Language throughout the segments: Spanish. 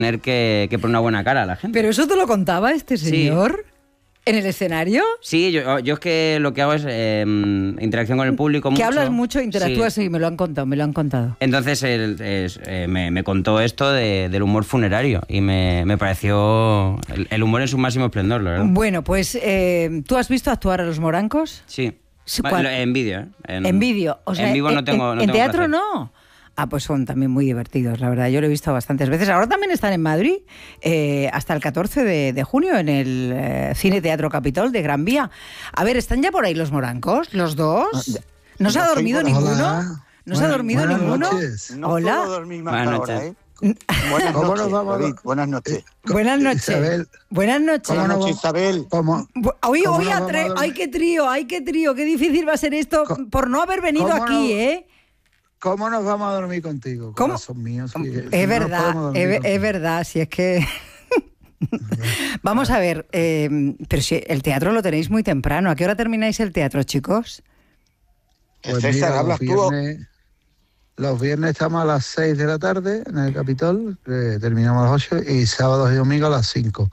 tener que poner una buena cara a la gente. ¿Pero eso te lo contaba este señor? Sí. ¿En el escenario? Sí, yo es que lo que hago es interacción con el público. Que hablas mucho, interactúas, sí, me lo han contado. Entonces me contó esto del humor funerario y me pareció el humor en su máximo esplendor, la verdad. Bueno, pues, ¿tú has visto actuar a los Morancos? Sí. En vídeo, ¿eh? En vídeo. O sea, en vivo no tengo ¿En teatro placer. No? Ah, pues son también muy divertidos, la verdad. Yo lo he visto bastantes veces. Ahora también están en Madrid, hasta el 14 de junio, en el Cine Teatro Capitol de Gran Vía. A ver, ¿están ya por ahí los Morancos, los dos? ¿No se ha dormido ninguno? ¿No se ha dormido ninguno? Noches. Hola. No puedo dormir más Buenas ahora, noches. Buenas ¿Cómo noches, nos vamos David. Buenas noches. Buenas noches. Isabel. Buenas noches. ¿Cómo Buenas no noches, Isabel. Hoy ¿Cómo a nos vamos a tres. dormir? ¡Ay, qué trío! Qué difícil va a ser esto por no haber venido ¿Cómo aquí, no? ¿eh? ¿Cómo nos vamos a dormir contigo? ¿Cómo? Corazón mío, si Es no nos verdad, podemos dormir es contigo. verdad, si es que... Vamos a ver, pero si el teatro lo tenéis muy temprano. ¿A qué hora termináis el teatro, chicos? Pues César, mira, hablas tú. los viernes estamos a las 6 de la tarde en el Capitol, terminamos a las 8, y sábados y domingos a las 5.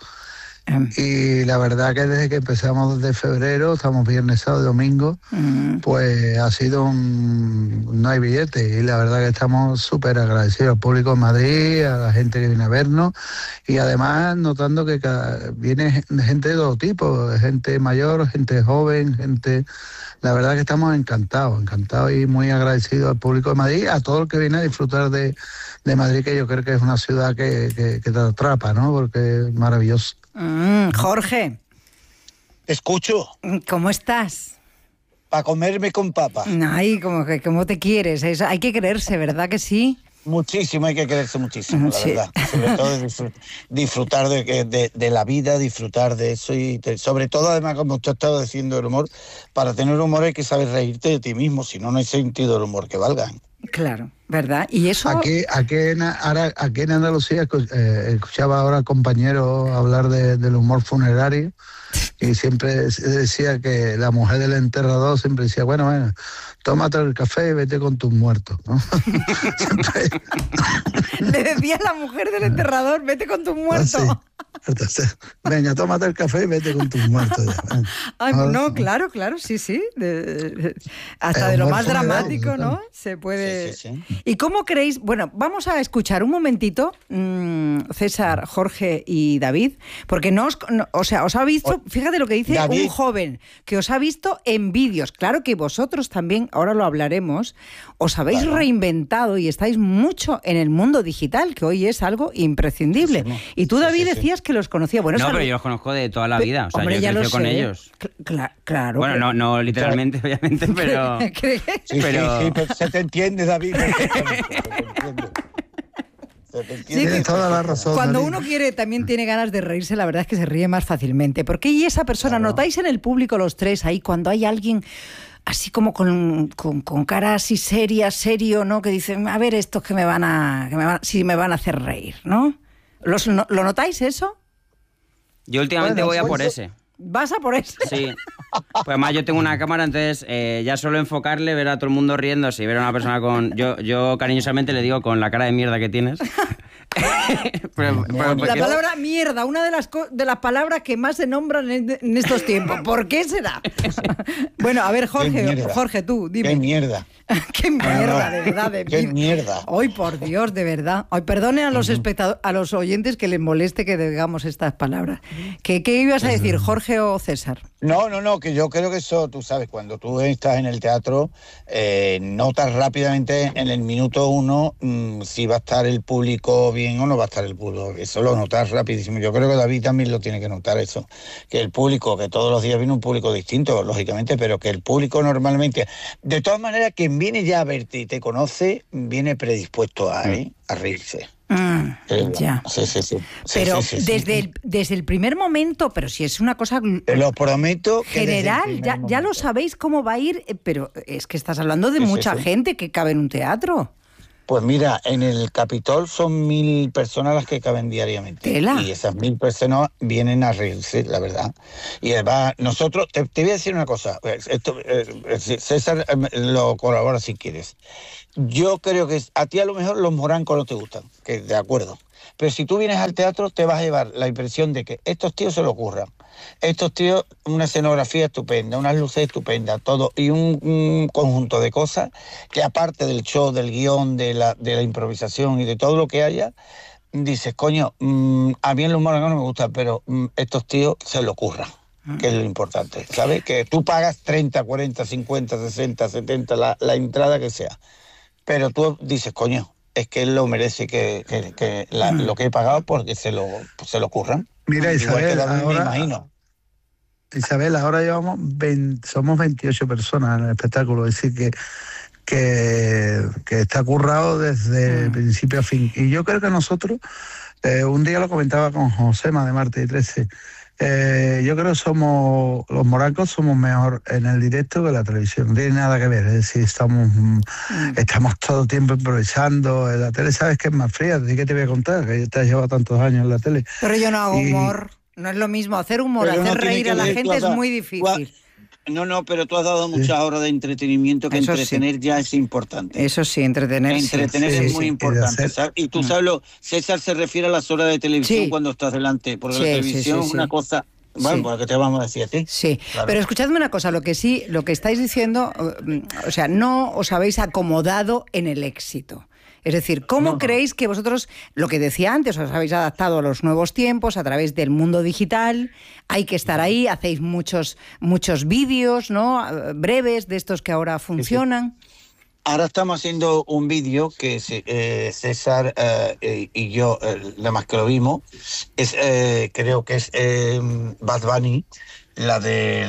Y la verdad que desde que empezamos desde febrero, estamos viernes, sábado y domingo, pues ha sido no hay billete, y la verdad que estamos súper agradecidos al público de Madrid, a la gente que viene a vernos, y además notando que viene gente de todo tipo, gente mayor, gente joven, gente... La verdad que estamos encantados y muy agradecidos al público de Madrid, a todo el que viene a disfrutar de Madrid, que yo creo que es una ciudad que te atrapa, ¿no? Porque es maravilloso. Jorge, Escucho, ¿cómo estás? para comerme con papa. Ay, ¿cómo te quieres? Hay que quererse, ¿verdad que sí? Muchísimo, hay que quererse muchísimo, Sí. la verdad. Sobre todo disfrutar de la vida, disfrutar de eso y sobre todo, además, como usted estaba diciendo, el humor. Para tener humor hay que saber reírte de ti mismo, si no, no hay sentido del humor que valga. Claro, ¿verdad? Y eso... Aquí en Andalucía escuchaba ahora compañeros hablar del humor funerario, y siempre decía que la mujer del enterrador siempre decía, bueno, tómate el café y vete con tus muertos, ¿no? Siempre... Le decía a la mujer del enterrador, vete con tu muerto. Sí. Entonces, venga, tómate el café y vete con tus muertos ya. Ay, no, claro, sí. Hasta de lo más dramático, ¿no? Se puede... Sí. ¿Y cómo creéis? Bueno, vamos a escuchar un momentito, César, Jorge y David, porque os ha visto, fíjate lo que dice David. un joven, que os ha visto en vídeos. Claro que vosotros también, ahora lo hablaremos, os habéis reinventado y estáis mucho en el mundo digital, que hoy es algo imprescindible. Sí, y tú, David, sí. decías que los conocía. Bueno, No, pero yo los conozco de toda la vida. O sea, Hombre, yo ya lo crecí con sé. ellos. Claro. Bueno, no literalmente, obviamente, pero... Sí, pero se te entiende, David. Se te entiende. Tienes toda la razón. Cuando David. uno también tiene ganas de reírse, la verdad es que se ríe más fácilmente. Porque y esa persona, notáis en el público los tres ahí, cuando hay alguien así como con cara así serio, ¿no? Que dice, a ver, estos que me van a hacer reír, ¿no? ¿Lo notáis eso? Yo últimamente voy a por ese. ¿Vas a por eso? Sí. Pues además yo tengo una cámara, entonces ya solo enfocarle, ver a todo el mundo riéndose y ver a una persona con... Yo cariñosamente le digo con la cara de mierda que tienes. La palabra mierda, una de las palabras que más se nombran en estos tiempos. ¿Por qué será? Bueno, a ver, Jorge, tú, dime. ¡Qué mierda! ¡Qué mierda, de verdad! ¡Qué mierda! Ay, por Dios, de verdad. Ay, perdonen a los a los oyentes que les moleste que digamos estas palabras. ¿Qué ibas a decir, Jorge o César? No, que yo creo que eso, tú sabes, cuando tú estás en el teatro, notas rápidamente en el minuto 1 si va a estar el público bien o no va a estar el público. Eso lo notas rapidísimo. Yo creo que David también lo tiene que notar eso. Que el público, que todos los días viene un público distinto, lógicamente, pero que el público normalmente, de todas maneras, quien viene ya a verte y te conoce, viene predispuesto a reírse. Ya. Sí. Pero Sí. desde el primer momento, pero si es una cosa Te lo prometo. Que general, ya lo sabéis cómo va a ir, pero es que estás hablando de mucha gente que cabe en un teatro. Pues mira, en el Capitol son 1.000 personas las que caben diariamente. Tela. Y esas 1.000 personas vienen a reírse, la verdad. Y además, nosotros, te voy a decir una cosa. César lo colabora si quieres. Yo creo que a ti a lo mejor los morancos no te gustan, que de acuerdo. Pero si tú vienes al teatro, te vas a llevar la impresión de que estos tíos se lo ocurran. Estos tíos, una escenografía estupenda, unas luces estupendas, todo, y un conjunto de cosas que aparte del show, del guión, de la improvisación y de todo lo que haya, dices, coño, a mí el humor no me gusta, pero estos tíos se lo ocurran, que es lo importante, ¿sabes? Que tú pagas 30, 40, 50, 60, 70, la entrada que sea, pero tú dices, coño, es que él lo merece lo que he pagado porque se lo ocurran. Mira, Isabel, me imagino. Isabel, ahora somos 28 personas en el espectáculo, es decir que está currado desde principio a fin. Y yo creo que nosotros, un día lo comentaba con Josema de Martes y 13, yo creo que los morancos somos mejor en el directo que en la televisión, no tiene nada que ver, es decir, estamos todo el tiempo improvisando, en la tele sabes que es más fría, ¿de qué te voy a contar? Que te has llevado tantos años en la tele. Pero yo no hago humor, no es lo mismo hacer humor, hacer reír a la gente es muy difícil. No, pero tú has dado muchas horas de entretenimiento, que eso entretener ya es importante. Eso sí, entretener es muy importante, ¿sabes? Y tú sabes, César se refiere a las horas de televisión cuando estás delante, porque la televisión es una cosa... Bueno, pues, ¿qué te vamos a decir a ti? Sí, claro. Pero escuchadme una cosa, lo que estáis diciendo, o sea, no os habéis acomodado en el éxito. Es decir, ¿cómo creéis que vosotros, lo que decía antes, os habéis adaptado a los nuevos tiempos a través del mundo digital? Hay que estar ahí, hacéis muchos vídeos, ¿no? Breves de estos que ahora funcionan. Sí. Ahora estamos haciendo un vídeo que César y yo, nada más que lo vimos, creo que es Bad Bunny, la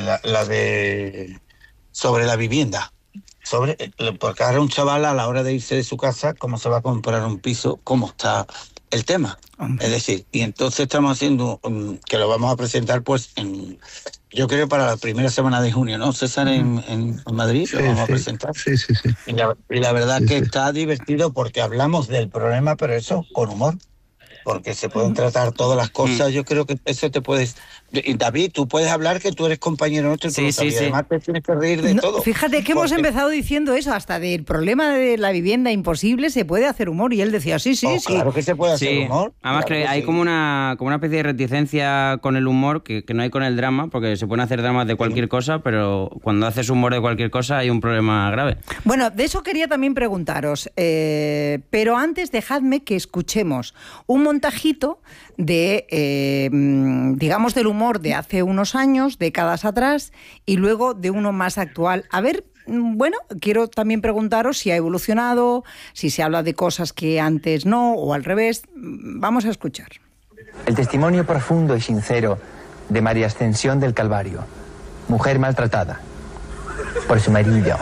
de sobre la vivienda. Porque ahora un chaval a la hora de irse de su casa, cómo se va a comprar un piso, cómo está el tema. Hombre. Es decir, y entonces estamos haciendo, que lo vamos a presentar pues yo creo para la primera semana de junio, ¿no, César? En Madrid lo vamos a presentar. Sí. Y la verdad que está divertido porque hablamos del problema, pero eso con humor. Porque se pueden tratar todas las cosas. Yo creo que eso te puedes... Y David, tú puedes hablar, que tú eres compañero nuestro. Sí. Además te tienes que reír de todo. Fíjate que hemos empezado diciendo eso, hasta del problema de la vivienda imposible se puede hacer humor. Y él decía, sí. Claro que se puede hacer humor. Además claro que hay como una especie de reticencia con el humor que no hay con el drama, porque se pueden hacer dramas de cualquier cosa, pero cuando haces humor de cualquier cosa hay un problema grave. Bueno, de eso quería también preguntaros, pero antes dejadme que escuchemos un montajito de, digamos, del humor de hace unos años, décadas atrás, y luego de uno más actual. A ver, bueno, quiero también preguntaros si ha evolucionado, si se habla de cosas que antes no, o al revés. Vamos a escuchar. El testimonio profundo y sincero de María Ascensión del Calvario, mujer maltratada por su marido.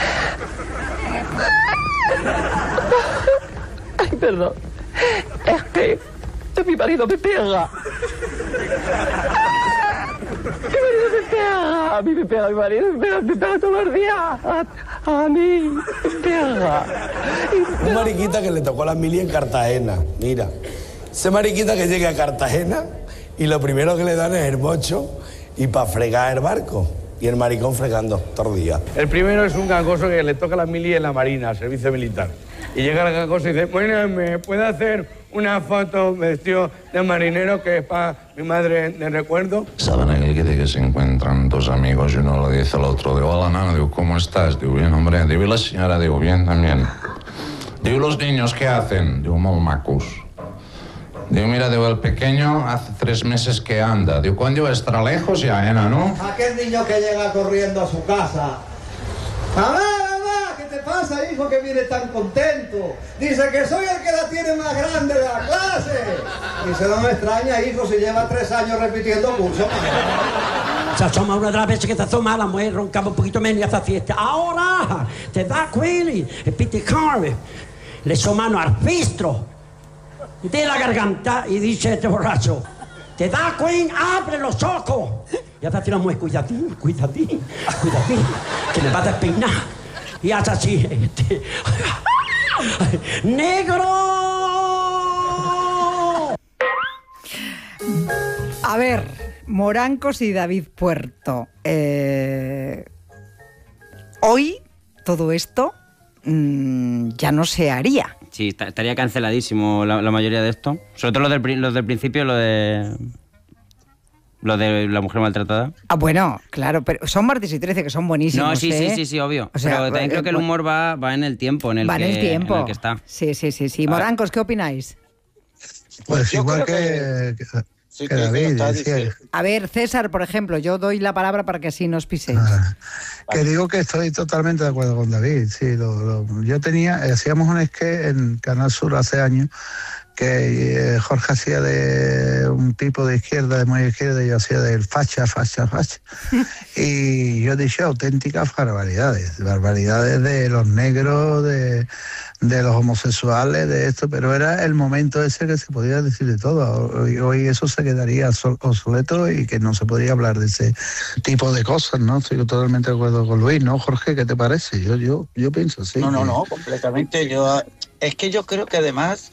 Ay, perdón. Es que mi marido me pega. Mi marido me pega. A mí me pega mi marido, me pega todos los días. A mí me pega. Un mariquita que le tocó la mili en Cartagena. Mira, ese mariquita que llega a Cartagena y lo primero que le dan es el bocho y para fregar el barco. Y el maricón fregando todo el día. El primero es un gangoso que le toca la mili en la Marina, servicio militar. Y llega el gangoso y dice, bueno, ¿me puede hacer una foto vestido de marinero que es para mi madre de recuerdo? Saben aquel que dice que se encuentran dos amigos y uno le dice al otro, digo, hola, nana, digo, ¿cómo estás? Digo, bien, hombre. Digo, y la señora, digo, bien también. Digo, ¿los niños qué hacen? Digo, molt macos. Digo, mira, digo, el pequeño hace 3 meses que anda. Digo, ¿cuándo estará lejos ya, ¿no? Aquel niño que llega corriendo a su casa. ¡Mamá! ¿Qué te pasa, hijo, que viene tan contento? Dice que soy el que la tiene más grande de la clase. Dice, no me extraña, hijo, si lleva 3 años repitiendo curso. Se asoma una de las veces que se asoma, la mujer roncaba un poquito menos y hace fiesta. Ahora, te da quelli, e piti carne. Le somano al fistro de la garganta y dice este borracho, te da Queen, abre los ojos. Y hace así la mujer, cuidadín, que me va a despeinar. Y hace así, ¡negro! A ver, Morancos y David Puerto. Hoy todo esto ya no se haría. Sí, estaría canceladísimo la mayoría de esto. Sobre todo los del principio, lo de la mujer maltratada. Ah, bueno, claro, pero son martes y 13, que son buenísimos. No, sí, obvio. O sea, pero también creo que el humor va en el tiempo en el que está. Sí. Morancos, ¿qué opináis? Pues igual que David decía. A ver, César, por ejemplo, yo doy la palabra para que así nos piséis. Que digo que estoy totalmente de acuerdo con David. Sí, yo hacíamos un sketch en Canal Sur hace años que Jorge hacía de un tipo de izquierda, de muy izquierda, y yo hacía del facha. Y yo dije auténticas barbaridades de los negros, de los homosexuales, de esto, pero era el momento ese que se podía decir de todo. Hoy eso se quedaría obsoleto y que no se podría hablar de ese tipo de cosas, ¿no? Estoy totalmente de acuerdo con Luis, ¿no, Jorge? ¿Qué te parece? Yo pienso así. No, completamente. Es que yo creo que además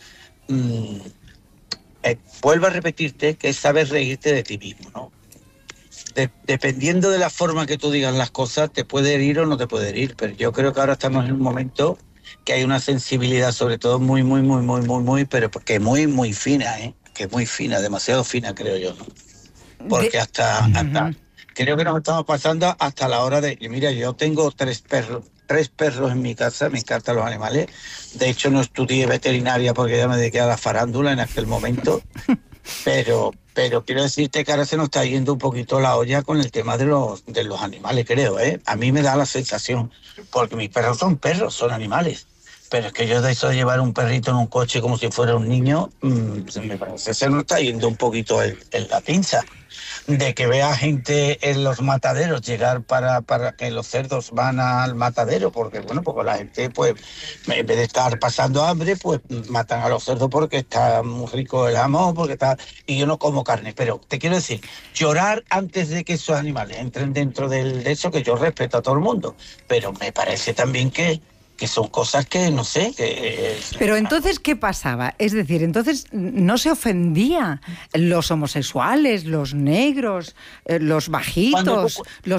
vuelvo a repetirte que sabes reírte de ti mismo, ¿no? Dependiendo de la forma que tú digas las cosas, te puede herir o no te puede herir, pero yo creo que ahora estamos en un momento que hay una sensibilidad, sobre todo muy, pero porque muy fina, que es muy fina, demasiado fina, creo yo, ¿no? Porque hasta creo que nos estamos pasando hasta la hora de... Mira, yo tengo 3 perros en mi casa, me encantan los animales. De hecho, no estudié veterinaria porque ya me dediqué a la farándula en aquel momento. Pero quiero decirte que ahora se nos está yendo un poquito la olla con el tema de los animales, creo, ¿eh? A mí me da la sensación, porque mis perros son animales. Pero es que yo de eso de llevar un perrito en un coche como si fuera un niño, me parece que se nos está yendo un poquito la pinza. De que vea gente en los mataderos llegar para que los cerdos van al matadero, porque la gente, pues, en vez de estar pasando hambre, pues matan a los cerdos porque está muy rico el jamón, y yo no como carne. Pero te quiero decir, llorar antes de que esos animales entren dentro de eso, que yo respeto a todo el mundo, pero me parece también que son cosas que, no sé, que... Pero entonces, ¿qué pasaba? Es decir, entonces no se ofendía los homosexuales, los negros, los bajitos,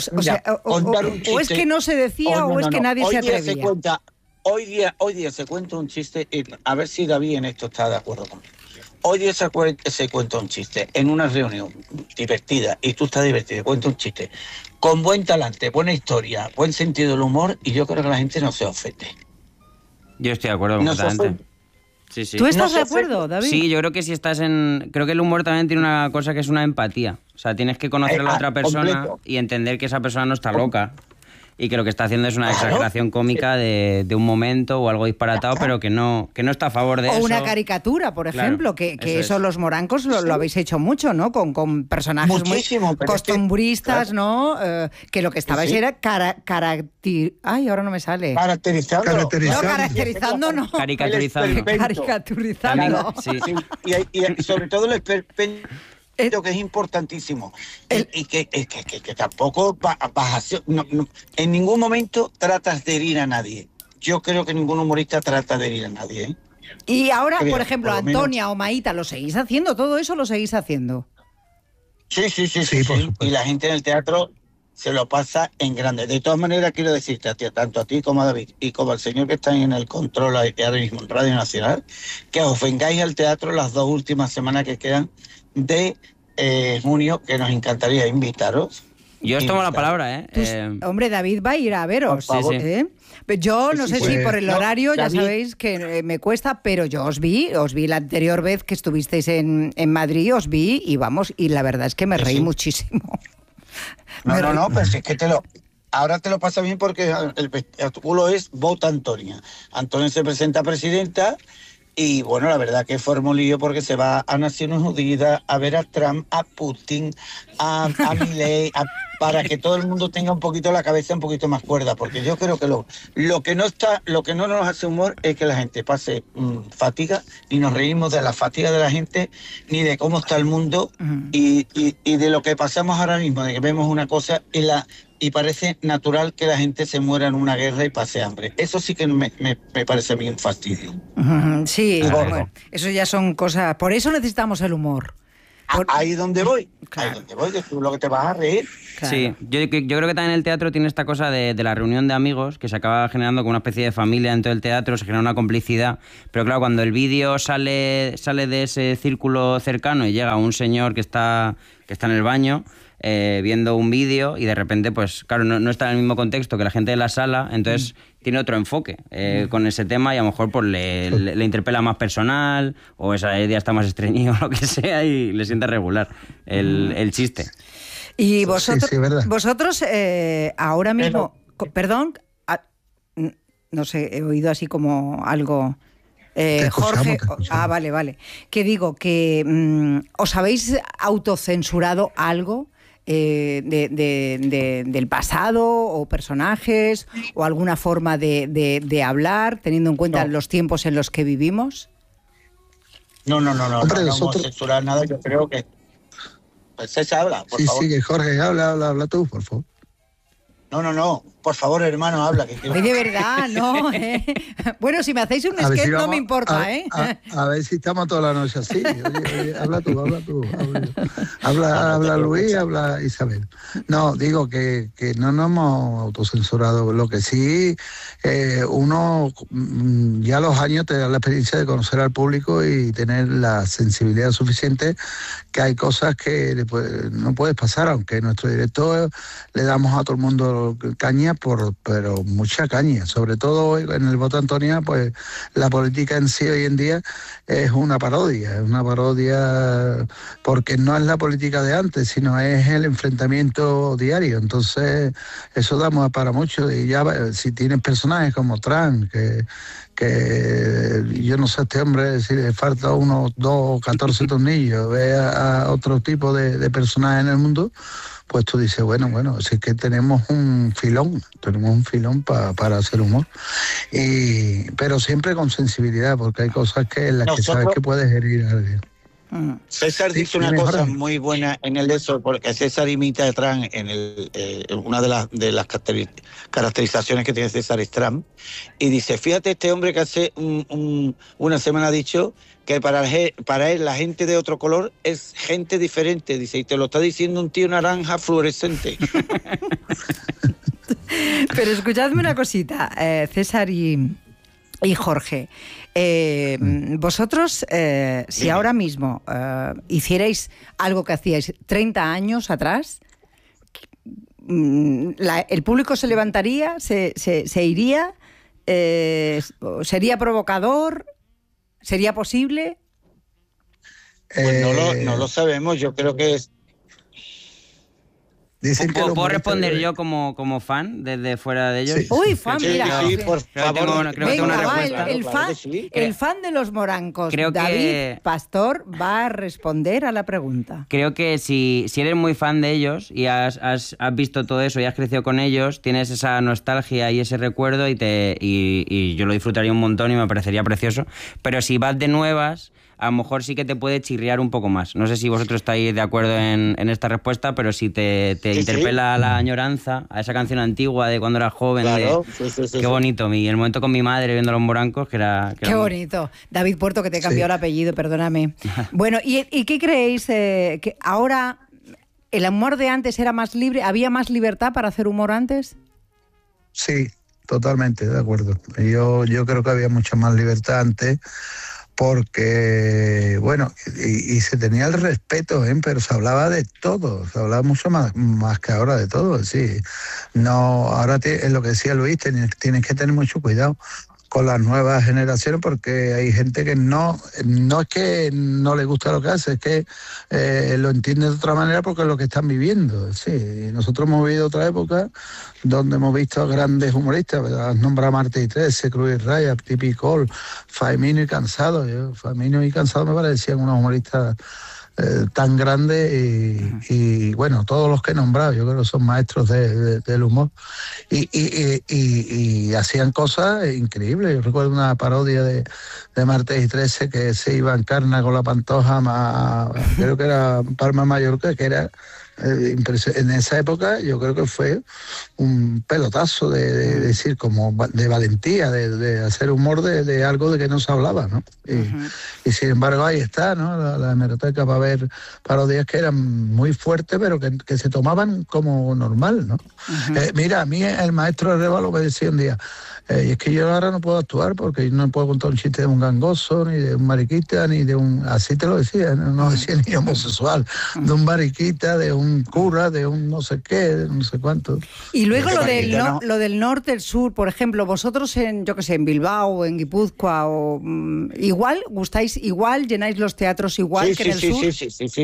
o es que no se decía o es que nadie se atrevía. Hoy día se cuenta un chiste, a ver si David en esto está de acuerdo conmigo. Hoy día se cuenta un chiste en una reunión divertida, y tú estás divertido, cuenta un chiste con buen talante, buena historia, buen sentido del humor, y yo creo que la gente no se ofende. Yo estoy de acuerdo completamente. Sí. ¿Tú estás de acuerdo, David? Sí, yo creo que si estás creo que el humor también tiene una cosa que es una empatía. O sea, tienes que conocer a la otra persona completo. Y entender que esa persona no está loca. Y que lo que está haciendo es una exageración cómica de un momento o algo disparatado, pero que no está a favor de eso. O una caricatura, por ejemplo, claro, que eso los morancos lo habéis hecho mucho, ¿no? Con personajes muy costumbristas, ¿no? Que lo que estabais era ay, ahora no me sale. Caracterizando. No, caracterizando no. Caricaturizando. Sí. Y sobre todo el esperpento, que es importantísimo, y que tampoco en ningún momento tratas de herir a nadie. Yo creo que ningún humorista trata de herir a nadie, ¿eh? Y ahora, por ejemplo, Antonia o Maíta, ¿lo seguís haciendo? ¿Todo eso lo seguís haciendo? Sí. Y la gente en el teatro se lo pasa en grande. De todas maneras, quiero decirte a ti, tanto a ti como a David y como al señor que está en el control ahora mismo en Radio Nacional, que os vengáis al teatro las 2 últimas semanas que quedan de junio, que nos encantaría invitaros. Yo os tomo la palabra, ¿eh? Pues, hombre, David va a ir a veros. Sí. Yo no sé si por el horario, ya sabéis que me cuesta, pero yo os vi la anterior vez que estuvisteis en Madrid, os vi y vamos, y la verdad es que me reí muchísimo. No, pero si es que ahora te lo pasa bien porque el espectáculo es Vota Antonia. Antonia se presenta presidenta. Y bueno, la verdad que forma un lío porque se va a Naciones Unidas a ver a Trump, a Putin, a Milei, para que todo el mundo tenga un poquito la cabeza un poquito más cuerda, porque yo creo que lo que no nos hace humor es que la gente pase fatiga, y nos reímos de la fatiga de la gente, ni de cómo está el mundo, y de lo que pasamos ahora mismo, de que vemos una cosa y parece natural que la gente se muera en una guerra y pase hambre. Eso sí que me parece a mí un fastidio. Sí, bueno, eso ya son cosas... Por eso necesitamos el humor. Ahí donde voy, que tú lo que te vas a reír. Claro. Sí, yo creo que también el teatro tiene esta cosa de la reunión de amigos, que se acaba generando como una especie de familia dentro del teatro, se genera una complicidad, pero claro, cuando el vídeo sale de ese círculo cercano y llega un señor que está en el baño viendo un vídeo y de repente, pues claro, no está en el mismo contexto que la gente de la sala, entonces tiene otro enfoque con ese tema y a lo mejor pues le interpela más personal o esa idea está más estreñido o lo que sea y le siente regular el chiste. Y vosotros ahora mismo, perdón, no sé, he oído así como algo... Jorge, vale. Que digo que ¿os habéis autocensurado algo del pasado o personajes o alguna forma de hablar, teniendo en cuenta los tiempos en los que vivimos? No vamos a censurar nada, yo creo que... Pues César, habla, por favor. Sí, que Jorge, habla tú, por favor. No, por favor, hermano, habla. Oye, de verdad, no, Bueno, si me hacéis un sketch no me importa, A ver si estamos toda la noche así. Oye, habla tú. Habla Luis, habla Isabel. No, digo que no nos hemos autocensurado. Lo que sí, uno ya a los años te da la experiencia de conocer al público y tener la sensibilidad suficiente, que hay cosas que no puedes pasar, aunque en nuestro directo le damos a todo el mundo caña, pero mucha caña. Sobre todo en el voto Antonia, pues la política en sí hoy en día es una parodia porque no es la política de antes, sino es el enfrentamiento diario. Entonces eso da para mucho. Y ya si tienes personajes como Trump, que yo no sé, este hombre, si le falta 1, 2, 14 tornillos, ve a otro tipo de personajes en el mundo, pues tú dices, bueno, si es que tenemos un filón para hacer humor. Pero siempre con sensibilidad, porque hay cosas en las que sabes que puedes herir a alguien. César dice una cosa muy buena en el de eso, porque César imita a Trump en una de las caracterizaciones que tiene César es Trump, y dice, fíjate, este hombre que hace una semana ha dicho que para él la gente de otro color es gente diferente, dice, y te lo está diciendo un tío naranja fluorescente. Pero escuchadme una cosita, César y Jorge, vosotros, si ahora mismo hicierais algo que hacíais 30 años atrás, ¿el público se levantaría, se iría, sería provocador, sería posible? Pues no lo sabemos, yo creo que es... ¿Puedo responder yo como fan desde fuera de ellos? Sí. Uy, fan, mira. Sí, por favor. Creo que tengo una respuesta. El fan de los morancos, creo David Pastor, va a responder a la pregunta. Creo que si eres muy fan de ellos y has visto todo eso y has crecido con ellos, tienes esa nostalgia y ese recuerdo y yo lo disfrutaría un montón y me parecería precioso. Pero si vas de nuevas, a lo mejor sí que te puede chirriar un poco más. No sé si vosotros estáis de acuerdo en esta respuesta, pero si te interpela la añoranza a esa canción antigua de cuando eras joven. Claro, qué bonito. El momento con mi madre viendo los morancos, que era qué bonito. David Puerto, que te cambió el apellido, perdóname. Bueno, ¿y qué creéis? ¿Que ahora el humor de antes era más libre? ¿Había más libertad para hacer humor antes? Sí, totalmente, de acuerdo. Yo creo que había mucha más libertad antes, porque, bueno, y se tenía el respeto, pero se hablaba de todo, se hablaba mucho más que ahora de todo, sí. No, ahora es lo que decía Luis, tienes que tener mucho cuidado con las nuevas generaciones, porque hay gente que no es que no le gusta lo que hace, es que lo entiende de otra manera porque es lo que están viviendo. Sí, nosotros hemos vivido otra época donde hemos visto a grandes humoristas, has nombrado a Martes y Trece, Cruz y Raya, Tipi Col, Famino y Cansado. Famino y Cansado me parecían unos humoristas tan grandes y bueno, todos los que he nombrado, yo creo que son maestros del humor y hacían cosas increíbles. Yo recuerdo una parodia de Martes y Trece que se iba en carna con la Pantoja creo que era Palma Mallorca, que era En esa época yo creo que fue un pelotazo de decir, como de valentía, de hacer humor de algo de que no se hablaba, ¿no? Y sin embargo ahí está, ¿no? La hemeroteca para ver parodias que eran muy fuertes, pero que se tomaban como normal, ¿no? Mira, a mí el maestro Arévalo me decía un día, y es que yo ahora no puedo actuar porque no puedo contar un chiste de un gangoso, ni de un mariquita, ni de un... Así te lo decía, no decía ni homosexual, de un mariquita, de un cura, de un no sé qué, de no sé cuánto. Y luego lo del norte, el sur, por ejemplo, vosotros en, yo qué sé, en Bilbao, en Guipúzcoa, o igual, gustáis igual, llenáis los teatros igual que en el sur.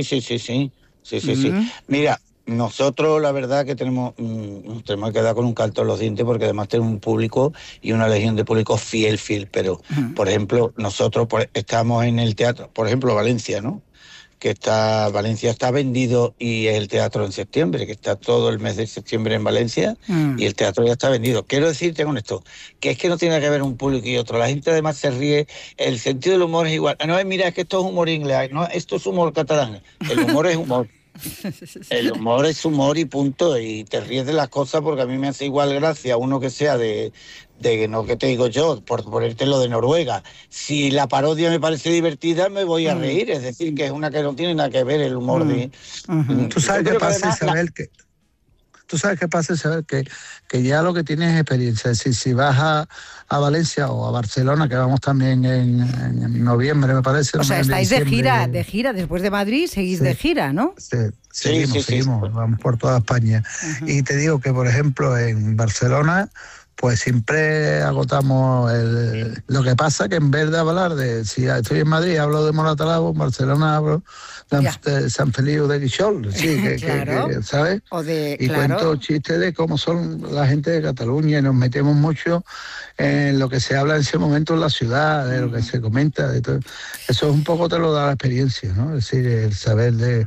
Sí. Mira, nosotros la verdad que nos tenemos que dar con un canto en los dientes, porque además tenemos un público y una legión de público fiel, pero por ejemplo, nosotros estamos en el teatro, por ejemplo, Valencia, ¿no? Valencia está vendido y es el teatro en septiembre, que está todo el mes de septiembre en Valencia y el teatro ya está vendido. Quiero decirte con esto, que es que no tiene que ver un público y otro. La gente además se ríe, el sentido del humor es igual. No, mira, es que esto es humor inglés, no, esto es humor catalán. El humor es humor. El humor es humor y punto, y te ríes de las cosas, porque a mí me hace igual gracia uno que sea de no, que te digo yo, por ponerte lo de Noruega. Si la parodia me parece divertida, me voy a reír, es decir, que es una que no tiene nada que ver el humor de... ¿Tú sabes qué pasa, Isabel? Tú sabes qué pasa, Isabel, que ya lo que tienes es experiencia. Es decir, si vas a Valencia o a Barcelona, que vamos también en noviembre, me parece. O sea, estáis de gira, después de Madrid seguís de gira, ¿no? Seguimos, vamos por toda España. Y te digo que, por ejemplo, en Barcelona, pues siempre agotamos lo que pasa que en vez de hablar si estoy en Madrid hablo de Moratalabo, en Barcelona hablo de San Feliu de Guixol, claro. ¿Sabes? Cuento chistes de cómo son la gente de Cataluña, y nos metemos mucho en lo que se habla en ese momento en la ciudad, de lo que se comenta, de todo. Eso es un poco te lo da la experiencia, ¿no? Es decir, el saber de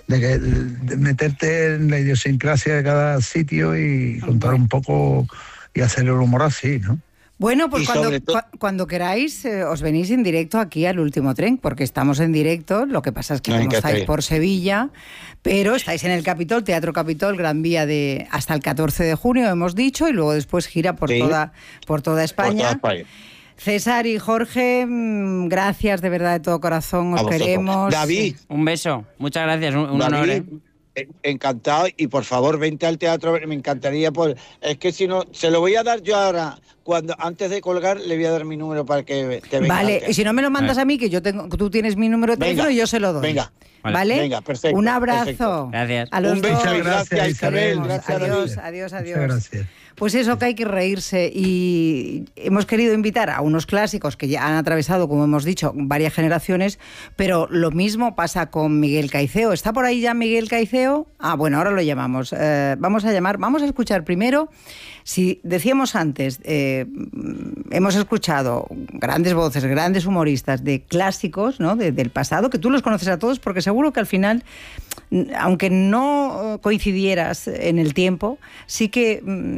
meterte en la idiosincrasia de cada sitio y contar un poco y hacer el humor así, ¿no? Bueno, pues cuando queráis os venís en directo aquí al Último Tren, porque estamos en directo, lo que pasa es que como estáis por Sevilla, pero estáis en el Capitol, Teatro Capitol, Gran Vía hasta el 14 de junio, hemos dicho, y luego después gira por toda España. César y Jorge, gracias de verdad de todo corazón, os queremos. David. Un beso, muchas gracias, un honor. Encantado, y por favor vente al teatro, me encantaría, es que si no, se lo voy a dar yo ahora, antes de colgar le voy a dar mi número para que te venga. Vale, y si no me lo mandas a mí, que tú tienes mi número de teléfono y yo se lo doy. Venga. ¿Vale? Venga, perfecto. Un abrazo. Perfecto. Gracias. A los un beso, dos. gracias Isabel. Gracias, adiós. Muchas gracias. Pues eso, que hay que reírse, y hemos querido invitar a unos clásicos que ya han atravesado, como hemos dicho, varias generaciones, pero lo mismo pasa con Miguel Caiceo. ¿Está por ahí ya Miguel Caiceo? Bueno, ahora lo llamamos. Vamos a escuchar primero, si decíamos antes, hemos escuchado grandes voces, grandes humoristas de clásicos, ¿no? Del pasado, que tú los conoces a todos, porque seguro que al final, aunque no coincidieras en el tiempo, sí que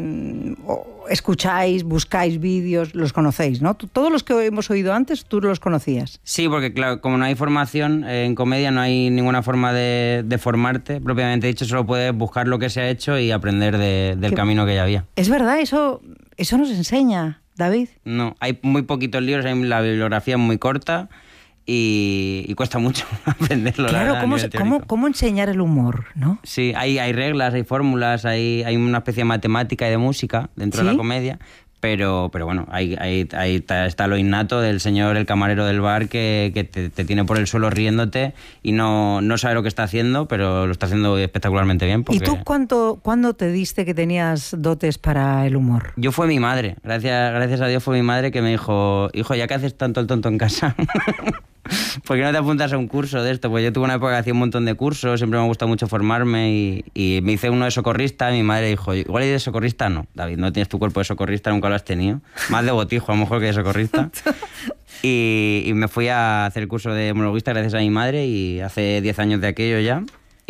escucháis, buscáis vídeos, los conocéis, ¿no? Todos los que hemos oído antes, tú los conocías. Sí, porque claro, como no hay formación en comedia, no hay ninguna forma de formarte, propiamente dicho, solo puedes buscar lo que se ha hecho y aprender del camino que ya había. Es verdad, eso nos enseña, David. No, hay muy poquitos libros, la bibliografía es muy corta y cuesta mucho aprenderlo. Claro, ¿cómo enseñar el humor, ¿no? Sí, hay reglas, hay fórmulas, hay una especie de matemática y de música dentro de la comedia, pero bueno, ahí está lo innato del señor, el camarero del bar, que te tiene por el suelo riéndote y no sabe lo que está haciendo, pero lo está haciendo espectacularmente bien. ¿Y tú cuándo te diste que tenías dotes para el humor? Yo fue mi madre, gracias a Dios fue mi madre que me dijo, hijo, ya que haces tanto el tonto en casa... ¿por qué no te apuntas a un curso de esto? Pues yo tuve una época que hacía un montón de cursos, siempre me ha gustado mucho formarme y me hice uno de socorrista, y mi madre dijo, igual de socorrista no, David, no tienes tu cuerpo de socorrista, nunca lo has tenido, más de botijo a lo mejor que de socorrista. y me fui a hacer el curso de monologuista gracias a mi madre, y hace 10 años de aquello ya.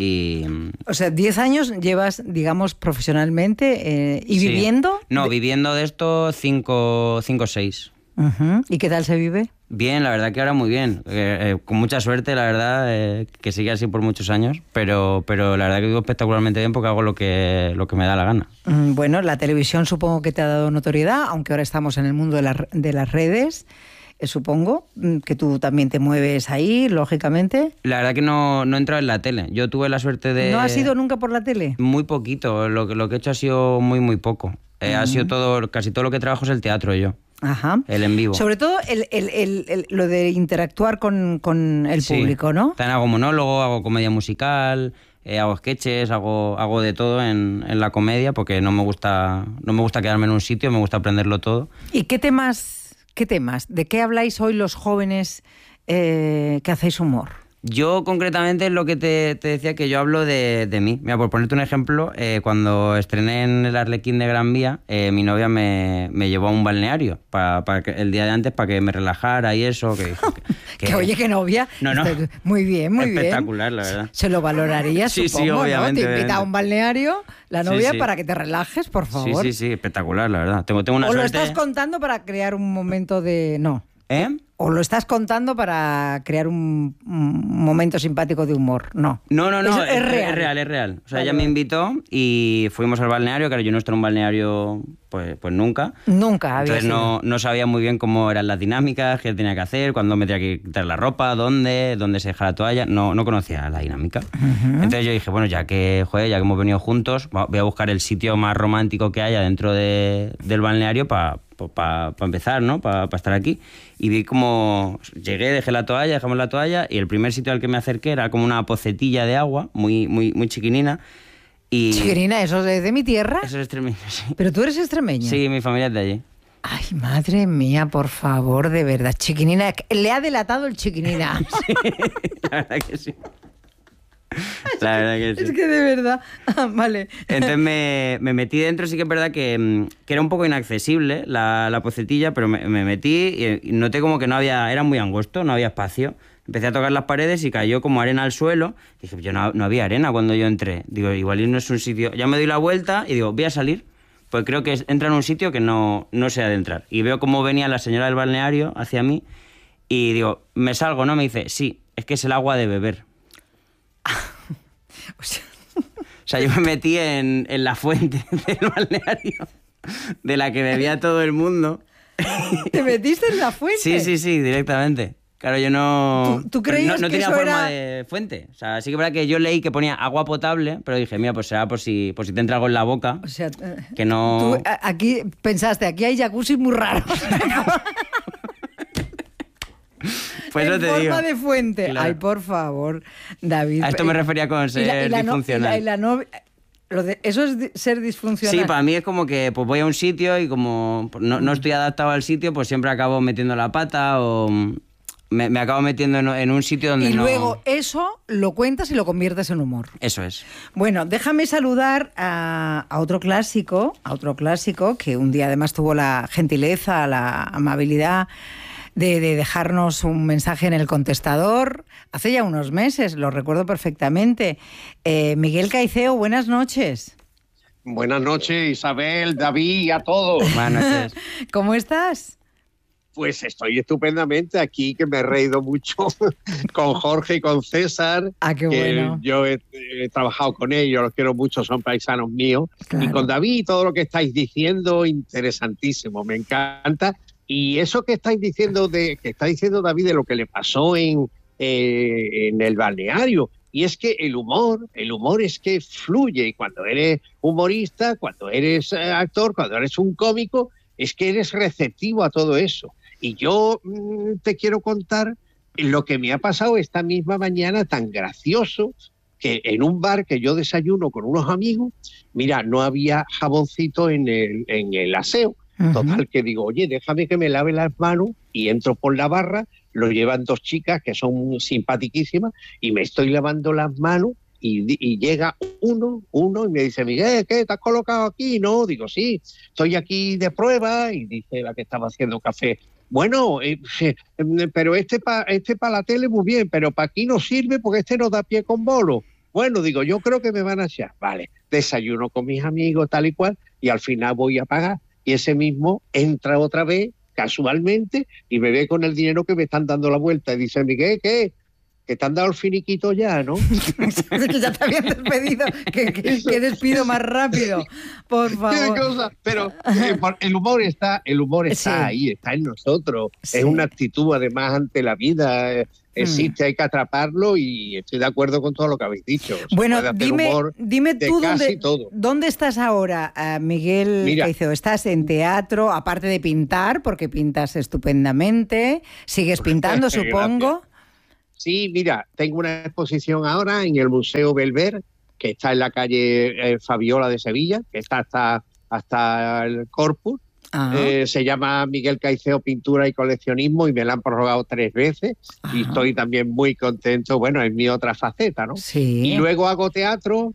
O sea, 10 años llevas, digamos, profesionalmente y viviendo. No, viviendo de esto 5 o 6. Uh-huh. ¿Y qué tal se vive? Bien, la verdad que ahora muy bien. Con mucha suerte, la verdad, que sigue así por muchos años, pero la verdad que vivo espectacularmente bien porque hago lo que me da la gana. Bueno, la televisión supongo que te ha dado notoriedad, aunque ahora estamos en el mundo de las redes. Supongo que tú también te mueves ahí, lógicamente. La verdad que no he entrado en la tele. Yo tuve la suerte de... ¿No has ido nunca por la tele? Muy poquito. Lo que he hecho ha sido muy poco. Ha sido casi todo lo que trabajo es el teatro yo. Ajá. El en vivo. Sobre todo lo de interactuar con el público, ¿no? También hago monólogo, hago comedia musical, hago sketches, hago de todo en la comedia porque no me gusta quedarme en un sitio, me gusta aprenderlo todo. ¿Y qué temas? ¿De qué habláis hoy los jóvenes que hacéis humor? Yo concretamente es lo que te decía, que yo hablo de mí. Mira, por ponerte un ejemplo, cuando estrené en el Arlequín de Gran Vía, mi novia me llevó a un balneario el día de antes para que me relajara y eso. Que oye, qué novia. No. Muy bien, muy bien. Espectacular, la verdad. Se lo valoraría, supongo, sí, obviamente, ¿no? Te invita a un balneario la novia para que te relajes, por favor. Sí, espectacular, la verdad. Tengo una ¿O suerte... lo estás contando para crear un momento de... No. ¿O lo estás contando para crear un momento simpático de humor? No. No, es real. Es real. O sea, ella me invitó y fuimos al balneario, claro, yo no estuve en un balneario pues nunca. Nunca había Entonces no sabía muy bien cómo eran las dinámicas, qué tenía que hacer, cuándo me tenía que quitar la ropa, dónde se deja la toalla. No conocía la dinámica. Uh-huh. Entonces yo dije, bueno, ya que hemos venido juntos, voy a buscar el sitio más romántico que haya dentro del balneario para empezar, ¿no? Para estar aquí. Y vi como llegué, dejamos la toalla y el primer sitio al que me acerqué era como una pocetilla de agua, muy chiquinina. Y ¿Chiquinina? ¿Eso es de mi tierra? Eso es extremeño, sí. ¿Pero tú eres extremeño? Sí, mi familia es de allí. Ay, madre mía, por favor, de verdad. Chiquinina, le ha delatado el chiquinina. Sí, la verdad que sí. La verdad que sí. Es que de verdad. Vale. Entonces me metí dentro, sí que es verdad que era un poco inaccesible la pocetilla, pero me metí y noté como que era muy angosto, no había espacio. Empecé a tocar las paredes y cayó como arena al suelo. Dije, yo no había arena cuando yo entré. Digo, igual no es un sitio... Ya me doy la vuelta y digo, voy a salir. Pues creo que entra en un sitio que no sé de entrar. Y veo cómo venía la señora del balneario hacia mí y digo, ¿me salgo, no? Me dice, sí, es que es el agua de beber. O sea, yo me metí en la fuente del balneario, de la que bebía todo el mundo. ¿Te metiste en la fuente? Sí, directamente. Claro, yo no... ¿Tú creías no que tenía eso forma era...? de fuente. O sea, sí que es verdad que yo leí que ponía agua potable, pero dije, mira, pues será por si te entra algo en la boca. O sea, que no... Tú aquí pensaste, aquí hay jacuzzi muy raros. Pues eso te digo. En forma de fuente. Claro. Ay, por favor, David. A esto me refería con ser disfuncional. ¿Eso es ser disfuncional? Sí, para mí es como que pues voy a un sitio y como no estoy adaptado al sitio, pues siempre acabo metiendo la pata o me acabo metiendo en un sitio donde y luego eso lo cuentas y lo conviertes en humor. Eso es. Bueno, déjame saludar a otro clásico que un día además tuvo la gentileza, la amabilidad de dejarnos un mensaje en el contestador hace ya unos meses, lo recuerdo perfectamente. Miguel Caiceo, buenas noches. Buenas noches, Isabel, David y a todos. Buenas noches. ¿Cómo estás? Pues estoy estupendamente aquí, que me he reído mucho con Jorge y con César. Ah, qué bueno. Yo he trabajado con ellos, los quiero mucho, son paisanos míos. Claro. Y con David, todo lo que estáis diciendo, interesantísimo, me encanta. Y eso que está diciendo David de lo que le pasó en el balneario, y es que el humor es que fluye, y cuando eres humorista, cuando eres actor, cuando eres un cómico, es que eres receptivo a todo eso. Y yo te quiero contar lo que me ha pasado esta misma mañana tan gracioso, que en un bar que yo desayuno con unos amigos, mira, no había jaboncito en el aseo. Total, que digo, oye, déjame que me lave las manos, y entro por la barra, lo llevan dos chicas que son simpaticísimas y me estoy lavando las manos y llega uno y me dice, Miguel, ¿qué? ¿Te has colocado aquí? No, digo, sí, estoy aquí de prueba, y dice la que estaba haciendo café, bueno, pero este pa la tele muy bien, pero para aquí no sirve porque este no da pie con bolo. Bueno, digo, yo creo que me van a echar. Vale, desayuno con mis amigos, tal y cual, y al final voy a pagar. Y ese mismo entra otra vez casualmente y me ve con el dinero que me están dando la vuelta y dice, Miguel, ¿qué? Que te han dado el finiquito ya, ¿no? Que ya te habían despedido, que despido más rápido, por favor. Pero el humor está ahí, está en nosotros. Sí. Es una actitud además ante la vida, existe, hay que atraparlo y estoy de acuerdo con todo lo que habéis dicho. Bueno, dime tú dónde estás ahora, Miguel Caicedo. ¿Estás en teatro, aparte de pintar, porque pintas estupendamente? ¿Sigues pintando, supongo? Sí, mira, tengo una exposición ahora en el Museo Belver, que está en la calle Fabiola de Sevilla, que está hasta el Corpus. Se llama Miguel Caicedo Pintura y Coleccionismo y me la han prorrogado 3 veces. Y estoy también muy contento, bueno, es mi otra faceta, ¿no? Sí. Y luego hago teatro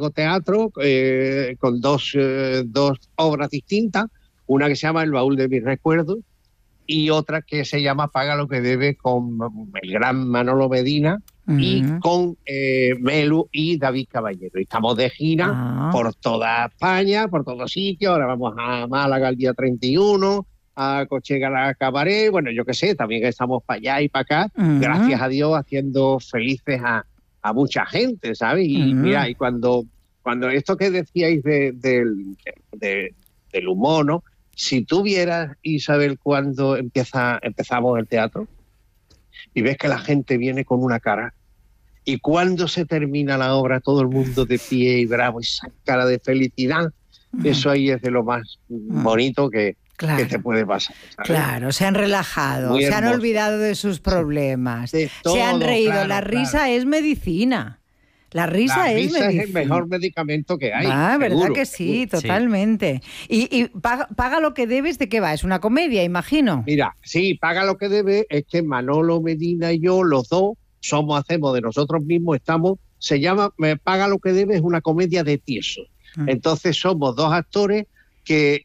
con dos obras distintas, una que se llama El baúl de mis recuerdos y otra que se llama Paga lo que debe, con el gran Manolo Medina y con Melu y David Caballero. Y estamos de gira por toda España, por todos sitios. Ahora vamos a Málaga el día 31, a Cochegara Cabaret, bueno, yo qué sé, también estamos para allá y para acá, gracias a Dios, haciendo felices a mucha gente, ¿sabes? Y mira, y cuando esto que decíais del humor, ¿no? Si tú vieras, Isabel, cuando empezamos el teatro y ves que la gente viene con una cara y cuando se termina la obra todo el mundo de pie y bravo, esa cara de felicidad, eso ahí es de lo más bonito que te puede pasar, ¿sabes? Claro, se han relajado, se han olvidado de sus problemas, se han reído, claro, la risa es medicina. La risa es el mejor medicamento que hay. ¿Verdad que sí? Totalmente. Sí. Y paga lo que debes, ¿de qué va? Es una comedia, imagino. Mira, sí, Paga lo que debe es que Manolo Medina y yo, los dos, hacemos de nosotros mismos, se llama Paga lo que debe, es una comedia de tiesos. Entonces somos 2 actores que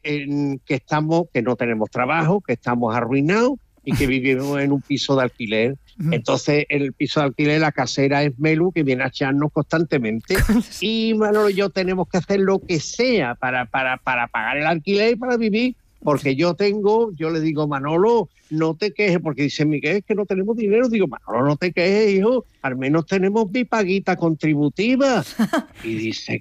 no tenemos trabajo, que estamos arruinados y que vivimos en un piso de alquiler. Entonces, en el piso de alquiler, la casera es Melu, que viene a echarnos constantemente. Y Manolo y yo tenemos que hacer lo que sea para pagar el alquiler y para vivir. Porque yo le digo, Manolo, no te quejes, porque dice Miguel, es que no tenemos dinero. Digo, Manolo, no te quejes, hijo, al menos tenemos mi paguita contributiva. Y dice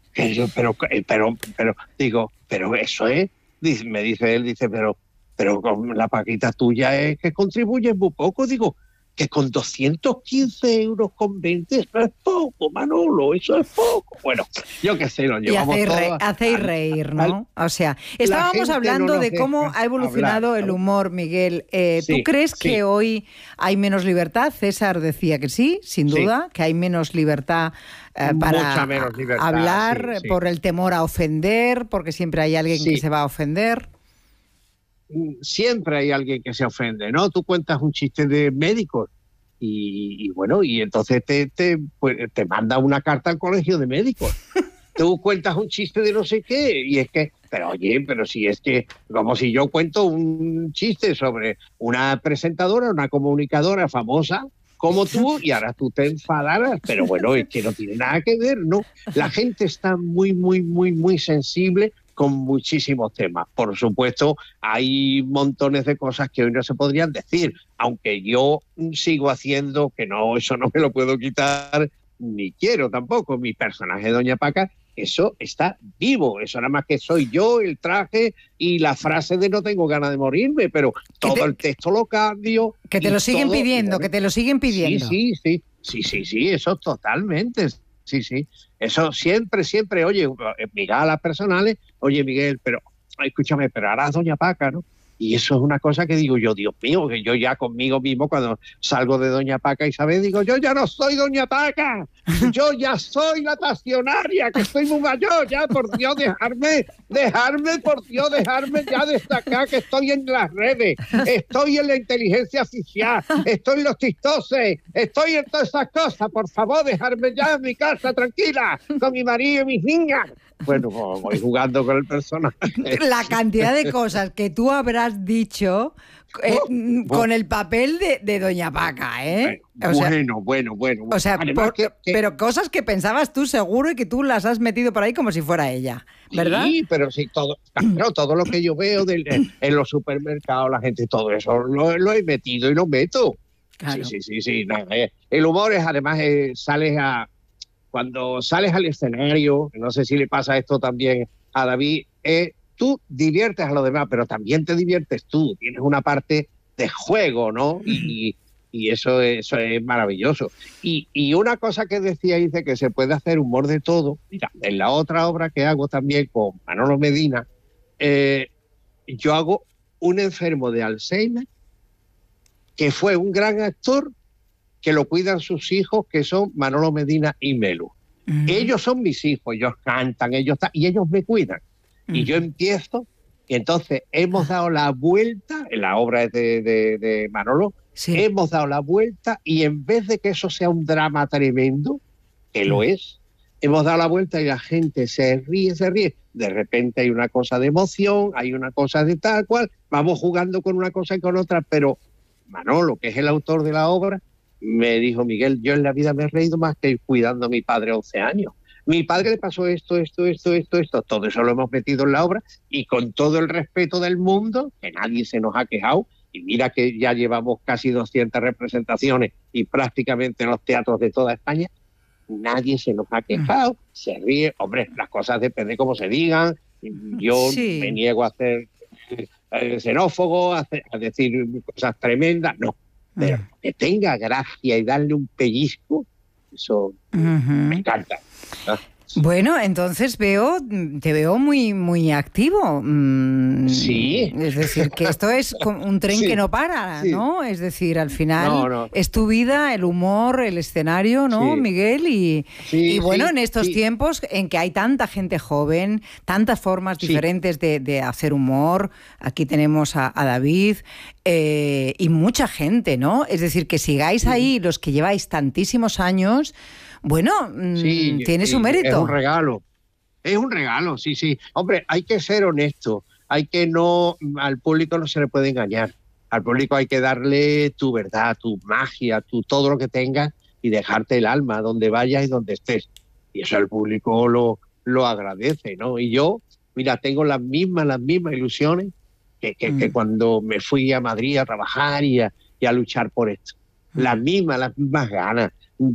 pero digo, pero eso es, me dice él, pero con la paguita tuya es que contribuyes muy poco. Digo, que con 215 euros con 20, eso es poco, Manolo, eso es poco. Bueno, yo qué sé, lo llevamos todo. Hacéis reír, ¿no? O sea, estábamos hablando de cómo ha evolucionado el humor, Miguel. ¿Tú crees que hoy hay menos libertad? César decía que sí, sin duda, que hay menos libertad para hablar, por el temor a ofender, porque siempre hay alguien que se va a ofender. Siempre hay alguien que se ofende, ¿no? Tú cuentas un chiste de médicos y bueno, y entonces te manda una carta al colegio de médicos. Tú cuentas un chiste de no sé qué y es que, pero si es que, como si yo cuento un chiste sobre una presentadora, una comunicadora famosa como tú y ahora tú te enfadaras, pero bueno, es que no tiene nada que ver, ¿no? La gente está muy, muy, muy, muy sensible con muchísimos temas. Por supuesto, hay montones de cosas que hoy no se podrían decir, aunque yo sigo haciendo, que no, eso no me lo puedo quitar, ni quiero tampoco. Mi personaje, Doña Paca, eso está vivo, eso nada más que soy yo, el traje y la frase de no tengo ganas de morirme, pero todo el texto lo cambio. Que te lo siguen pidiendo, que te lo siguen pidiendo. Sí, eso totalmente. Sí, eso siempre, oye, mira a las personales, oye, Miguel, pero escúchame, pero ahora es Doña Paca, ¿no? Y eso es una cosa que digo yo, Dios mío, que yo ya conmigo mismo cuando salgo de Doña Paca, Isabel, digo, yo ya no soy Doña Paca, yo ya soy la pasionaria, que estoy muy mayor, ya, por Dios, dejarme ya destacar que estoy en las redes, estoy en la inteligencia artificial, estoy en los TikTokes, estoy en todas esas cosas, por favor, dejarme ya en mi casa tranquila, con mi marido y mis niñas. Bueno, voy jugando con el personaje. La cantidad de cosas que tú habrás dicho con el papel de Doña Paca, ¿eh? Bueno. O sea, pero cosas que pensabas tú seguro y que tú las has metido por ahí como si fuera ella, ¿verdad? Sí, pero sí, todo lo que yo veo en los supermercados, la gente, todo eso lo he metido y lo meto. Claro. Sí. Nada, el humor es, además, cuando sales al escenario, no sé si le pasa esto también a David, tú diviertes a los demás, pero también te diviertes tú. Tienes una parte de juego, ¿no? Y eso es maravilloso. Y una cosa que decía, dice que se puede hacer humor de todo. Mira, en la otra obra que hago también con Manolo Medina, yo hago un enfermo de Alzheimer que fue un gran actor que lo cuidan sus hijos, que son Manolo Medina y Melu. Ellos son mis hijos, ellos cantan, y ellos me cuidan. Y yo empiezo, y entonces hemos dado la vuelta, en la obra de Manolo, hemos dado la vuelta, y en vez de que eso sea un drama tremendo, que lo es, hemos dado la vuelta y la gente se ríe. De repente hay una cosa de emoción, hay una cosa de tal cual, vamos jugando con una cosa y con otra, pero Manolo, que es el autor de la obra, me dijo: Miguel, yo en la vida me he reído más que cuidando a mi padre 11 años. Mi padre le pasó esto, todo eso lo hemos metido en la obra, y con todo el respeto del mundo, que nadie se nos ha quejado, y mira que ya llevamos casi 200 representaciones y prácticamente en los teatros de toda España, nadie se nos ha quejado, se ríe. Hombre, las cosas depende cómo se digan, yo me niego a ser xenófobo, a decir cosas tremendas, no, pero que tenga gracia y darle un pellizco, eso me encanta, ¿no? Bueno, entonces te veo muy, muy activo. Sí. Es decir, que esto es un tren que no para, ¿no? Es decir, al final es tu vida, el humor, el escenario, ¿no, Miguel? Y bueno, en estos tiempos en que hay tanta gente joven, tantas formas diferentes de hacer humor, aquí tenemos a David y mucha gente, ¿no? Es decir, que sigáis ahí los que lleváis tantísimos años. Bueno, tiene su mérito. Es un regalo, sí. Hombre, hay que ser honesto, al público no se le puede engañar. Al público hay que darle tu verdad, tu magia, todo lo que tengas, y dejarte el alma donde vayas y donde estés. Y eso el público lo agradece, ¿no? Y yo, mira, tengo las mismas ilusiones que cuando me fui a Madrid a trabajar y a luchar por esto. Las mismas ganas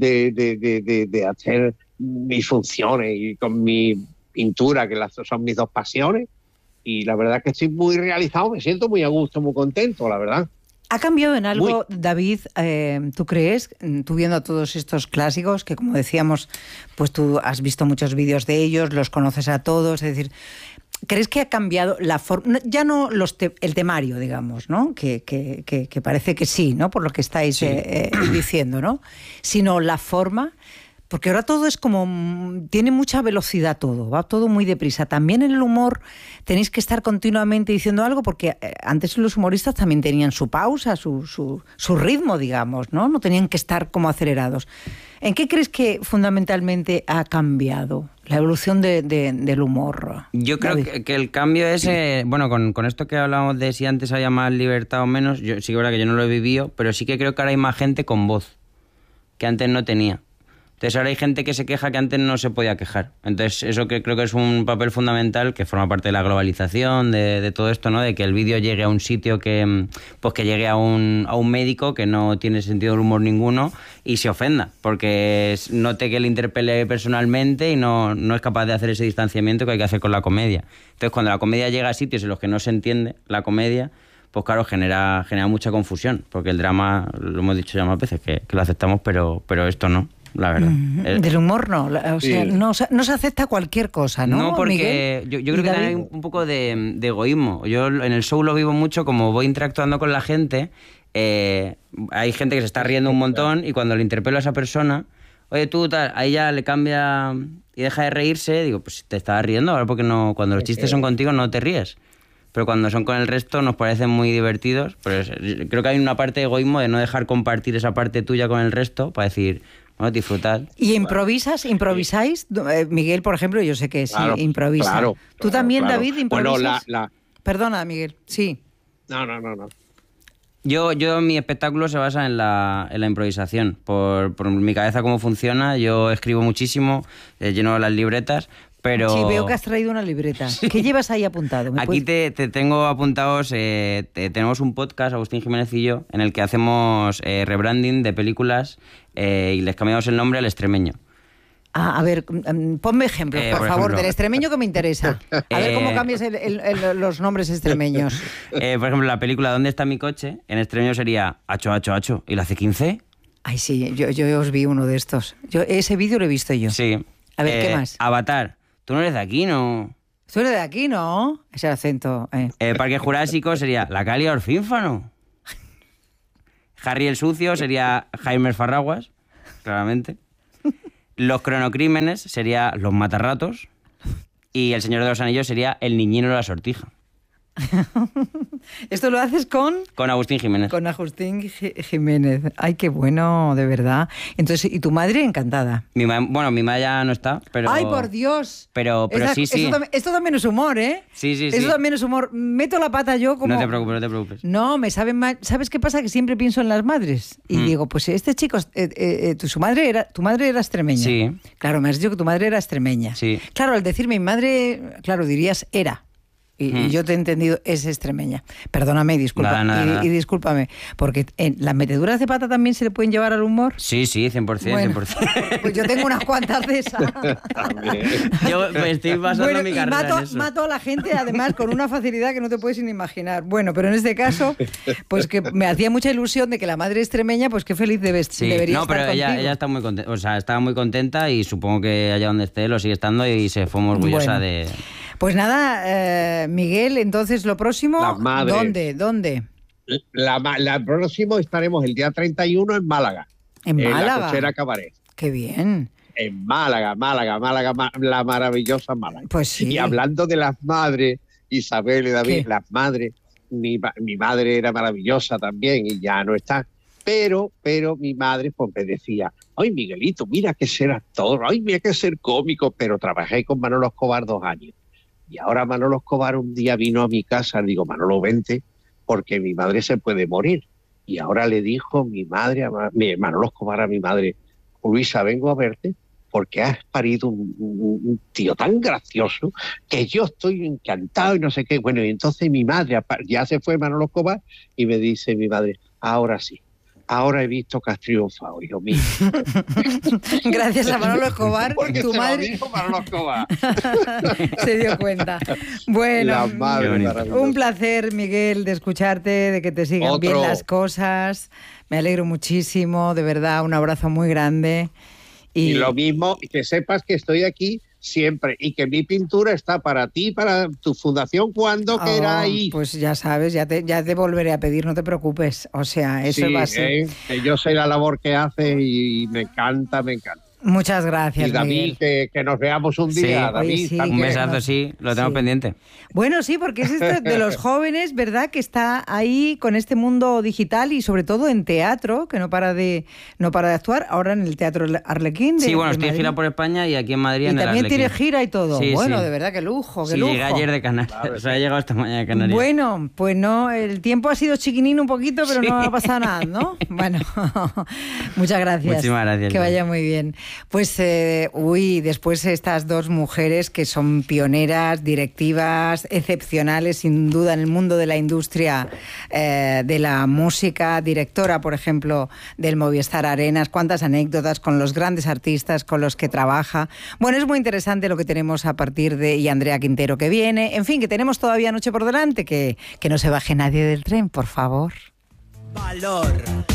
de hacer mis funciones y con mi pintura, que son mis dos pasiones, y la verdad es que estoy muy realizado, me siento muy a gusto, muy contento, la verdad. ¿Ha cambiado en algo, David, tú crees, tú viendo todos estos clásicos, que como decíamos, pues tú has visto muchos vídeos de ellos, los conoces a todos, es decir, ¿crees que ha cambiado la forma, ya no el temario, digamos, ¿no? Que parece que sí, ¿no? Por lo que estáis diciendo, ¿no? Sino la forma, porque ahora todo es como, tiene mucha velocidad todo, va todo muy deprisa. También en el humor tenéis que estar continuamente diciendo algo, porque antes los humoristas también tenían su pausa, su ritmo, digamos, ¿no? No tenían que estar como acelerados. ¿En qué crees que fundamentalmente ha cambiado la evolución del humor? Yo creo que el cambio es, bueno, con esto que hablábamos de si antes había más libertad o menos, yo sí que es verdad que yo no lo he vivido, pero sí que creo que ahora hay más gente con voz, que antes no tenía. Entonces ahora hay gente que se queja que antes no se podía quejar. Entonces eso que creo que es un papel fundamental, que forma parte de la globalización, de todo esto, ¿no? De que el vídeo llegue a un sitio que llegue a un médico que no tiene sentido del humor ninguno y se ofenda, porque note que le interpele personalmente y no es capaz de hacer ese distanciamiento que hay que hacer con la comedia. Entonces cuando la comedia llega a sitios en los que no se entiende la comedia, pues claro, genera mucha confusión, porque el drama, lo hemos dicho ya más veces, que lo aceptamos, pero esto no. La verdad. Del humor no, o sea, no se acepta cualquier cosa, ¿no? No, porque yo creo que también hay un poco de egoísmo. Yo en el show lo vivo mucho, como voy interactuando con la gente, hay gente que se está riendo un montón y cuando le interpelo a esa persona, oye tú, tal, a ella le cambia y deja de reírse, digo, pues te estás riendo, ahora porque no, cuando los chistes son contigo no te ríes. Pero cuando son con el resto nos parecen muy divertidos. Pero creo que hay una parte de egoísmo de no dejar compartir esa parte tuya con el resto para decir, Bueno, disfrutad. ¿Y improvisáis? Miguel, por ejemplo, yo sé que sí, improvisa. Claro, ¿Tú también, claro. David, improvisas? Bueno, Perdona, Miguel, sí. No. Yo mi espectáculo se basa en la improvisación. Por mi cabeza cómo funciona, yo escribo muchísimo, lleno las libretas, pero... Sí, veo que has traído una libreta. ¿Qué llevas ahí apuntado? Aquí te tengo apuntados, tenemos un podcast, Agustín Jiménez y yo, en el que hacemos rebranding de películas y les cambiamos el nombre al Extremeño. A ver, ponme ejemplos, por favor, del extremeño que me interesa. A ver cómo cambias los nombres extremeños. Por ejemplo, la película ¿Dónde está mi coche? En extremeño sería Acho, Acho, Acho. ¿Y la C15? Ay, sí, yo os vi uno de estos. Ese vídeo lo he visto yo. Sí. A ver, ¿qué más? Avatar. Tú no eres de aquí, ¿no? Tú eres de aquí, ¿no? Ese acento. Parque Jurásico sería La Calia Orfínfano. Harry el Sucio sería Jaime el Farraguas, claramente. Los Cronocrímenes sería Los Matarratos. Y El Señor de los Anillos sería El Niñino de la Sortija. ¿Esto lo haces con? Con Agustín Jiménez. Con Agustín Jiménez. Ay, qué bueno, de verdad. Entonces, ¿y tu madre encantada? Mi madre ya no está, pero... ¡Ay, por Dios! Pero sí. Esto también es humor, ¿eh? Sí. Esto también es humor. Meto la pata yo como... No te preocupes. No, me saben mal. ¿Sabes qué pasa? Que siempre pienso en las madres. Y digo, pues este chico, tu madre era extremeña. Sí. Claro, me has dicho que tu madre era extremeña. Sí. Claro, al decir mi madre, claro, dirías era. Y yo te he entendido, es extremeña. Perdóname y disculpa. Nada. Y discúlpame, porque las meteduras de pata también se le pueden llevar al humor. Sí, 100%, bueno, 100%. Pues yo tengo unas cuantas de esas. Yo me estoy basando mi carrera en eso. Mato a la gente, además, con una facilidad que no te puedes ni imaginar. Bueno, pero en este caso, pues que me hacía mucha ilusión de que la madre extremeña, pues qué feliz debería estar pero ella está muy contenta, o sea, estaba muy contenta y supongo que allá donde esté lo sigue estando y se fue muy orgullosa de... Pues nada, Miguel, entonces lo próximo, Las madres. ¿Dónde? La próximo estaremos el día 31 en Málaga. ¿En Málaga? La Cochera Cabaret. ¡Qué bien! En Málaga, la maravillosa Málaga. Pues sí. Y hablando de las madres, Isabel y David, las madres, mi madre era maravillosa también y ya no está. Pero mi madre pues me decía, ay Miguelito, mira que ser actor, ay mira que ser cómico, pero trabajé con Manolo Escobar 2 años. Y ahora Manolo Escobar un día vino a mi casa, le digo, Manolo, vente, porque mi madre se puede morir. Y ahora le dijo Manolo Escobar a mi madre, Luisa, vengo a verte porque has parido un tío tan gracioso que yo estoy encantado y no sé qué. Bueno, y entonces mi madre, ya se fue Manolo Escobar, y me dice mi madre, ahora sí. Ahora he visto que has triunfado, hijo mío. Gracias a Manolo Escobar, porque tu madre... Lo dijo Manolo Escobar. Se dio cuenta. Bueno, un placer, Miguel, de escucharte, de que te sigan bien las cosas. Me alegro muchísimo, de verdad, un abrazo muy grande. Y lo mismo, que sepas que estoy aquí siempre y que mi pintura está para ti, para tu fundación, cuando queráis. Pues ya sabes, ya te volveré a pedir, no te preocupes. O sea, eso va a ser. Que yo sé la labor que hace y me encanta. Muchas gracias, y David, Miguel. Que nos veamos un día, sí. David. Oye, sí, un besazo, sí, lo tengo pendiente. Bueno, sí, porque es esto de los jóvenes, ¿verdad? Que está ahí con este mundo digital y sobre todo en teatro, que no para de actuar, ahora en el Teatro Arlequín. Sí, bueno, estoy de gira por España y aquí en Madrid en el también Arlequín. tiene gira y todo. Sí, bueno, sí. de verdad, qué lujo, qué sí, lujo. Llegué ayer de Canarias, o sea, he llegado esta mañana de Canarias. Bueno, pues no, el tiempo ha sido chiquinín un poquito, pero no ha pasado nada, ¿no? Bueno, muchas gracias. Muchísimas gracias. Que vaya muy bien. Pues, después estas dos mujeres que son pioneras, directivas, excepcionales, sin duda, en el mundo de la industria de la música, directora, por ejemplo, del Movistar Arenas, cuántas anécdotas con los grandes artistas con los que trabaja. Bueno, es muy interesante lo que tenemos a partir de... Y Andrea Quintero que viene. En fin, que tenemos todavía noche por delante, que no se baje nadie del tren, por favor. Valor.